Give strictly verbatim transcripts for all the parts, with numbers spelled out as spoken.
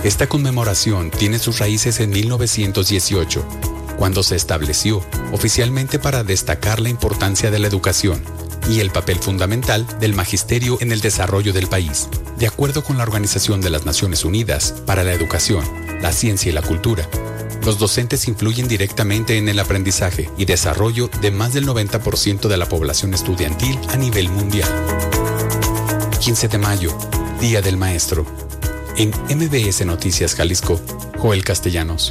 Esta conmemoración tiene sus raíces en mil novecientos dieciocho, cuando se estableció oficialmente para destacar la importancia de la educación y el papel fundamental del magisterio en el desarrollo del país. De acuerdo con la Organización de las Naciones Unidas para la Educación, la Ciencia y la Cultura, los docentes influyen directamente en el aprendizaje y desarrollo de más del noventa por ciento de la población estudiantil a nivel mundial. quince de mayo, Día del Maestro. En M B S Noticias Jalisco, Joel Castellanos.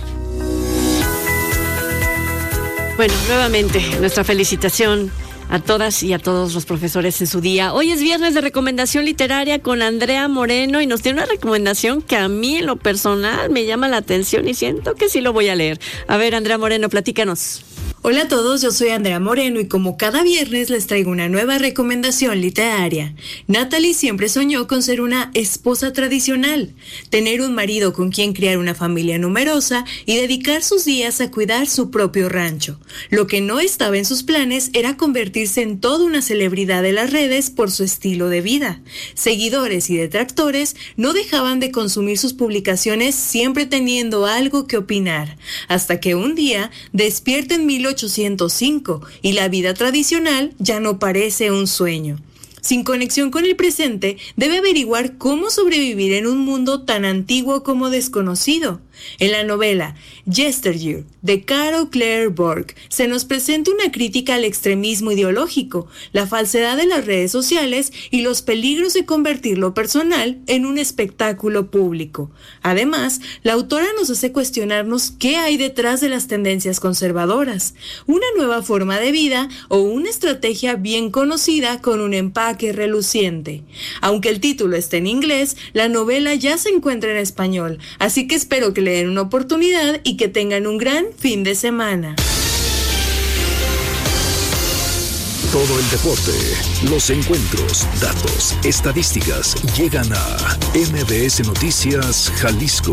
Bueno, nuevamente, nuestra felicitación a todas y a todos los profesores en su día. Hoy es viernes de recomendación literaria con Andrea Moreno y nos tiene una recomendación que a mí en lo personal me llama la atención y siento que sí lo voy a leer. A ver, Andrea Moreno, platícanos. Hola a todos, yo soy Andrea Moreno y como cada viernes les traigo una nueva recomendación literaria. Natalie siempre soñó con ser una esposa tradicional, tener un marido con quien criar una familia numerosa y dedicar sus días a cuidar su propio rancho. Lo que no estaba en sus planes era convertirse en toda una celebridad de las redes por su estilo de vida. Seguidores y detractores no dejaban de consumir sus publicaciones siempre teniendo algo que opinar, hasta que un día despierta en mil ochocientos cinco y la vida tradicional ya no parece un sueño. Sin conexión con el presente, debe averiguar cómo sobrevivir en un mundo tan antiguo como desconocido. En la novela Yesteryear de Carol Claire Borg se nos presenta una crítica al extremismo ideológico, la falsedad de las redes sociales y los peligros de convertir lo personal en un espectáculo público. Además, la autora nos hace cuestionarnos qué hay detrás de las tendencias conservadoras, una nueva forma de vida o una estrategia bien conocida con un empaque reluciente. Aunque el título esté en inglés, la novela ya se encuentra en español, así que espero que le den una oportunidad y que tengan un gran fin de semana. Todo el deporte, los encuentros, datos, estadísticas llegan a M B S Noticias Jalisco.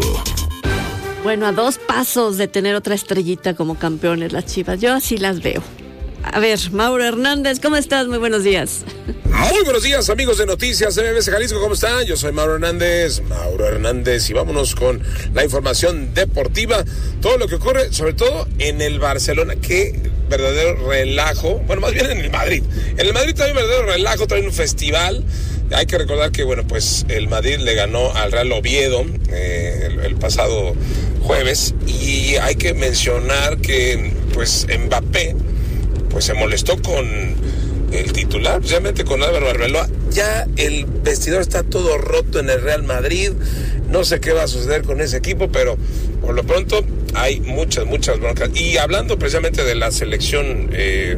Bueno, a dos pasos de tener otra estrellita como campeones las Chivas, yo así las veo. A ver, Mauro Hernández, ¿cómo estás? Muy buenos días. Muy buenos días, amigos de Noticias M B S Jalisco, ¿cómo están? Yo soy Mauro Hernández, Mauro Hernández, y vámonos con la información deportiva. Todo lo que ocurre, sobre todo en el Barcelona, qué verdadero relajo. Bueno, más bien en el Madrid. En el Madrid también un verdadero relajo, traen un festival. Hay que recordar que, bueno, pues el Madrid le ganó al Real Oviedo eh, el, el pasado jueves. Y hay que mencionar que, pues, Mbappé pues se molestó con el titular, precisamente con Álvaro Arbeloa. Ya el vestidor está todo roto en el Real Madrid. No sé qué va a suceder con ese equipo, pero por lo pronto hay muchas, muchas broncas. Y hablando precisamente de la selección eh,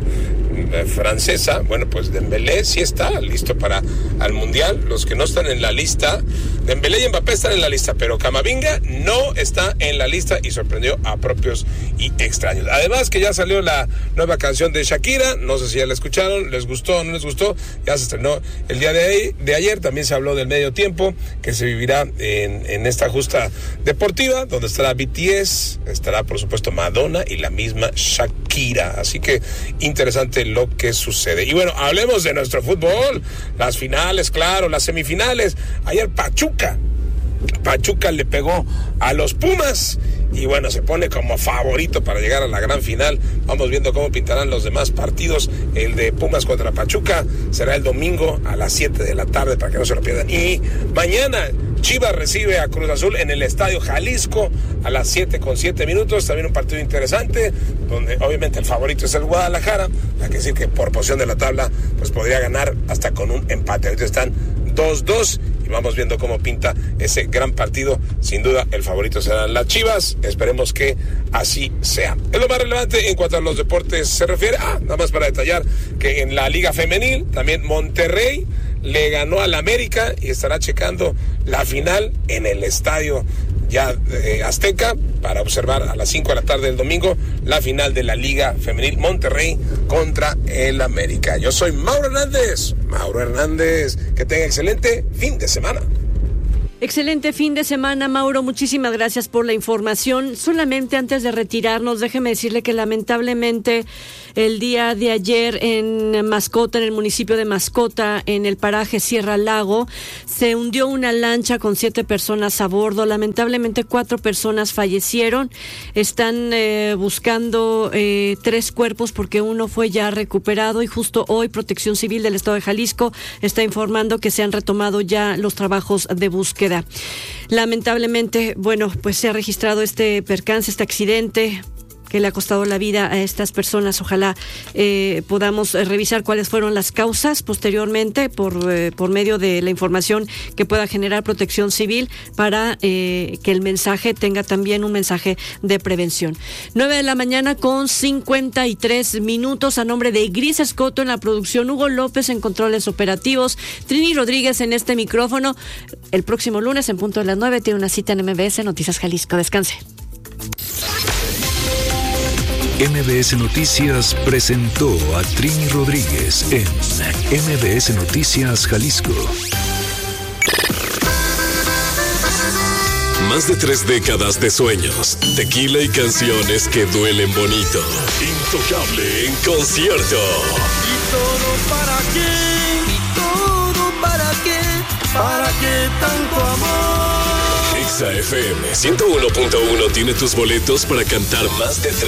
francesa, bueno, pues Dembélé sí está listo para el Mundial. Los que no están en la lista, Dembélé y Mbappé están en la lista, pero Camavinga no está en la lista y sorprendió a propios y extraños. Además que ya salió la nueva canción de Shakira, no sé si ya la escucharon, les gustó o no les gustó, ya se estrenó el día de, ahí, de ayer. También se habló del medio tiempo que se vivirá en, en esta justa deportiva, donde estará B T S, estará por supuesto Madonna y la misma Shakira, así que interesante lo que sucede. Y bueno, hablemos de nuestro fútbol, las finales, claro, las semifinales. Ayer Pachuca Pachuca le pegó a los Pumas y bueno, se pone como favorito para llegar a la gran final. Vamos viendo cómo pintarán los demás partidos. El de Pumas contra Pachuca será el domingo a las siete de la tarde para que no se lo pierdan. Y mañana Chivas recibe a Cruz Azul en el Estadio Jalisco a las siete con siete minutos. También un partido interesante, donde obviamente el favorito es el Guadalajara. Hay que decir que por posición de la tabla, pues podría ganar hasta con un empate. Ahorita están dos dos y vamos viendo cómo pinta ese gran partido. Sin duda el favorito serán las Chivas, esperemos que así sea. Es lo más relevante en cuanto a los deportes se refiere. Ah, nada más para detallar que en la Liga Femenil también Monterrey le ganó al América y estará checando la final en el estadio ya eh, Azteca para observar a las cinco de la tarde del domingo la final de la Liga Femenil, Monterrey contra el América. Yo soy Mauro Hernández, Mauro Hernández, que tenga excelente fin de semana. Excelente fin de semana, Mauro. Muchísimas gracias por la información. Solamente antes de retirarnos, déjeme decirle que lamentablemente el día de ayer en Mascota, en el municipio de Mascota, en el paraje Sierra Lago, se hundió una lancha con siete personas a bordo. Lamentablemente cuatro personas fallecieron. Están eh, buscando eh, tres cuerpos porque uno fue ya recuperado y justo hoy Protección Civil del Estado de Jalisco está informando que se han retomado ya los trabajos de búsqueda. Lamentablemente, bueno, pues se ha registrado este percance, este accidente que le ha costado la vida a estas personas. Ojalá eh, podamos eh, revisar cuáles fueron las causas posteriormente por, eh, por medio de la información que pueda generar Protección Civil para eh, que el mensaje tenga también un mensaje de prevención. nueve de la mañana con cincuenta y tres minutos. A nombre de Gris Escoto en la producción, Hugo López en controles operativos, Trini Rodríguez en este micrófono. El próximo lunes en punto de las nueve tiene una cita en M B S Noticias Jalisco. Descanse. M B S Noticias presentó a Trini Rodríguez en M B S Noticias Jalisco. Más de tres décadas de sueños, tequila y canciones que duelen bonito. Intocable en concierto. ¿Y todo para qué? ¿Y todo para qué? ¿Para qué tanto amor? Exa F M ciento uno punto uno tiene tus boletos para cantar más de tres